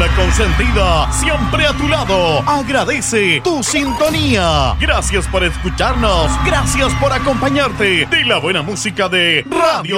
La Consentida, siempre a tu lado, agradece tu sintonía. Gracias por escucharnos, gracias por acompañarte de la buena música de Radio